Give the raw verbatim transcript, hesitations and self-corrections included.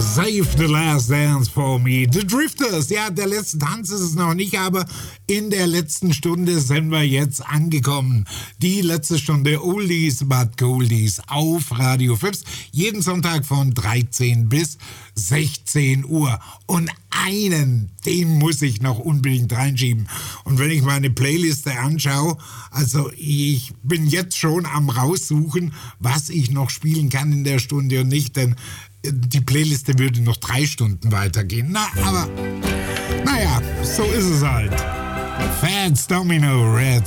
Save the Last Dance for Me. The Drifters, ja, der letzte Tanz ist es noch nicht, aber in der letzten Stunde sind wir jetzt angekommen. Die letzte Stunde Oldies but Goldies auf Radio Fips. Jeden Sonntag von dreizehn bis sechzehn Uhr. Und einen, den muss ich noch unbedingt reinschieben. Und wenn ich meine Playliste anschaue, also ich bin jetzt schon am raussuchen, was ich noch spielen kann in der Stunde und nicht, denn die Playliste würde noch drei Stunden weitergehen. Na, aber, naja, so ist es halt. Fats Domino, Red